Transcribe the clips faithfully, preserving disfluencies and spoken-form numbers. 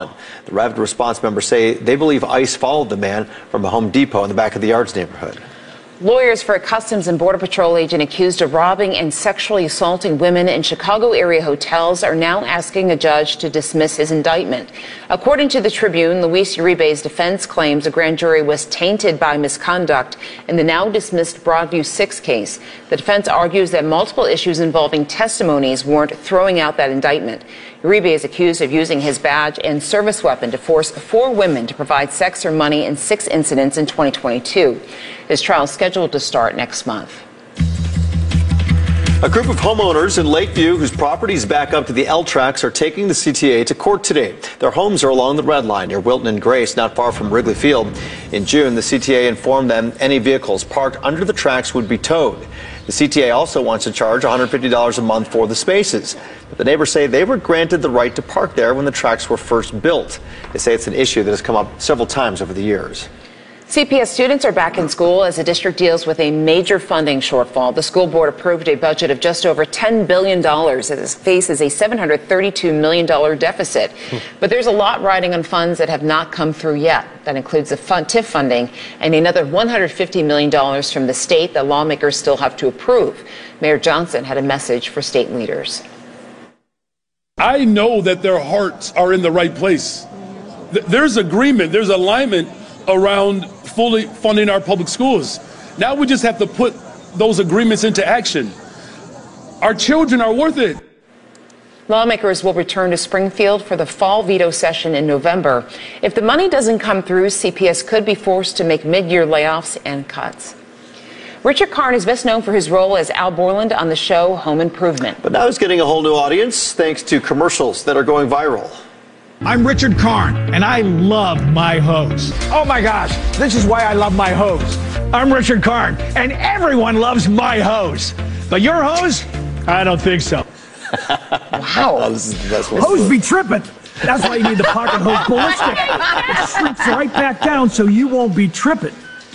The rapid response members say they believe ICE followed the man from a Home Depot in the back of the Yards neighborhood. Lawyers for a Customs and Border Patrol agent accused of robbing and sexually assaulting women in Chicago area hotels are now asking a judge to dismiss his indictment. According to the Tribune, Luis Uribe's defense claims a grand jury was tainted by misconduct in the now dismissed Broadview six case. The defense argues that multiple issues involving testimonies warrant throwing out that indictment. Uribe is accused of using his badge and service weapon to force four women to provide sex or money in six incidents in twenty twenty-two. His trial is scheduled to start next month. A group of homeowners in Lakeview whose properties back up to the L tracks are taking the C T A to court today. Their homes are along the Red Line near Wilton and Grace, not far from Wrigley Field. In June, the C T A informed them any vehicles parked under the tracks would be towed. The C T A also wants to charge one hundred fifty dollars a month for the spaces. But the neighbors say they were granted the right to park there when the tracks were first built. They say it's an issue that has come up several times over the years. C P S students are back in school as the district deals with a major funding shortfall. The school board approved a budget of just over ten billion dollars as it faces a seven hundred thirty-two million dollars deficit. But there's a lot riding on funds that have not come through yet. That includes the fund, T I F funding and another one hundred fifty million dollars from the state that lawmakers still have to approve. Mayor Johnson had a message for state leaders. I know that their hearts are in the right place. There's agreement, there's alignment around fully funding our public schools. Now we just have to put those agreements into action. Our children are worth it. Lawmakers will return to Springfield for the fall veto session in November. If the money doesn't come through, C P S could be forced to make mid-year layoffs and cuts. Richard Karn is best known for his role as Al Borland on the show Home Improvement. But now he's getting a whole new audience thanks to commercials that are going viral. I'm Richard Karn, and I love my hose. Oh my gosh, this is why I love my hose. I'm Richard Karn, and everyone loves my hose. But your hose? I don't think so. Wow. Oh, this is the best one. Hose be tripping. That's why you need the Pocket Hose Ballistic. It slips right back down so you won't be tripping.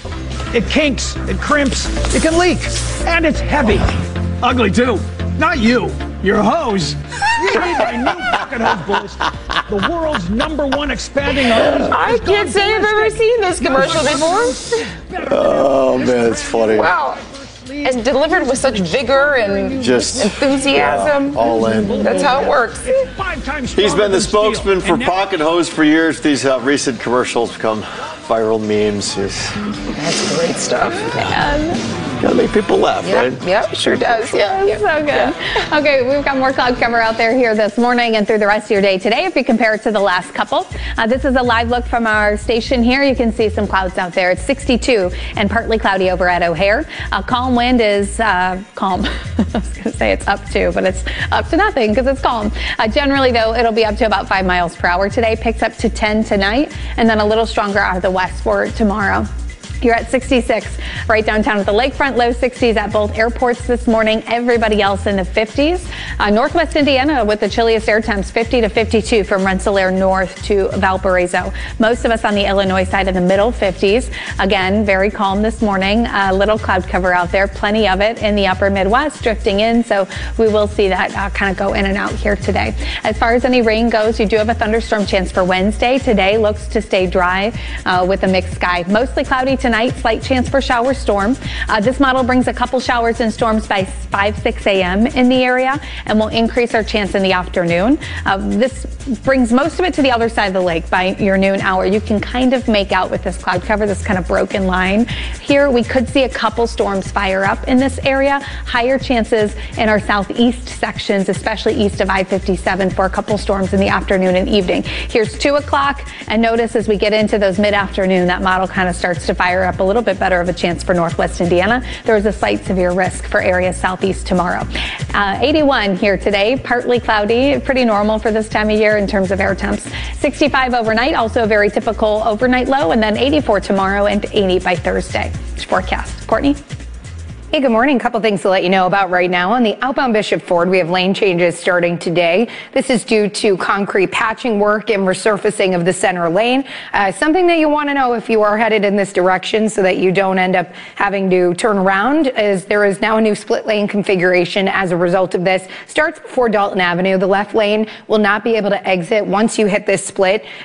It kinks, it crimps, it can leak, and it's heavy. Ugly too. Not you, your hose. You need my new Pocket Hose Ballistic, the world's number one expanding hose. I can't say I've ever seen this commercial before. Oh man, it's funny. Wow. And delivered with such vigor and just enthusiasm. Yeah, all in. That's how it works. He's been the spokesman for Pocket Hose for years. These uh, recent commercials become viral memes. He's, That's great stuff. Man. Gotta make people laugh, yeah, right? Yeah, sure does. Yeah, yeah. So good. Yeah. Okay, we've got more cloud cover out there here this morning and through the rest of your day today. If you compare it to the last couple, uh, this is a live look from our station here. You can see some clouds out there. It's sixty-two and partly cloudy over at O'Hare. Uh, calm wind is uh, calm. I was going to say it's up to, but it's up to nothing because it's calm. Uh, generally, though, it'll be up to about five miles per hour today. Picks up to ten tonight, and then a little stronger out of the west for tomorrow. You're at sixty-six right downtown at the lakefront, low sixties at both airports this morning. Everybody else in the fifties. Uh, Northwest Indiana with the chilliest air temps, fifty to fifty-two from Rensselaer north to Valparaiso. Most of us on the Illinois side in the middle fifties. Again, very calm this morning. A little cloud cover out there, plenty of it in the upper Midwest drifting in. So we will see that uh, kind of go in and out here today. As far as any rain goes, you do have a thunderstorm chance for Wednesday. Today looks to stay dry uh, with a mixed sky. Mostly cloudy tonight, slight chance for shower storm. Uh, this model brings a couple showers and storms by five, six a.m. in the area and will increase our chance in the afternoon. Uh, this brings most of it to the other side of the lake by your noon hour. You can kind of make out with this cloud cover, this kind of broken line. Here we could see a couple storms fire up in this area. Higher chances in our southeast sections, especially east of I fifty-seven for a couple storms in the afternoon and evening. Here's two o'clock, and notice as we get into those mid-afternoon, that model kind of starts to fire up a little bit better of a chance for Northwest Indiana. There is a slight severe risk for areas southeast tomorrow. Uh, eighty-one here today, partly cloudy, pretty normal for this time of year in terms of air temps. sixty-five overnight, also a very typical overnight low, and then eighty-four tomorrow and eighty by Thursday. Forecast. Courtney? Hey, good morning. A couple things to let you know about right now. On the outbound Bishop Ford, we have lane changes starting today. This is due to concrete patching work and resurfacing of the center lane. Uh, something that you want to know if you are headed in this direction so that you don't end up having to turn around is there is now a new split lane configuration as a result of this. Starts before Dalton Avenue. The left lane will not be able to exit once you hit this split.